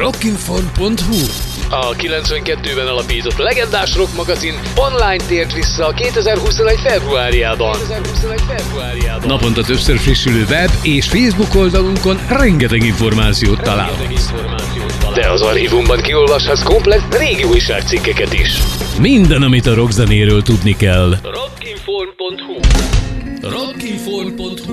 Rockinform.hu. A 92-ben alapított legendás rock magazin online tért vissza 2021. februárjában. Naponta többször frissülő web és Facebook oldalunkon rengeteg információt találhatsz. De az archívumban kiolvashatsz komplett régi újságcikkeket is. Minden, amit a rockzenéről tudni kell. Rockinform.hu. Rockinform.hu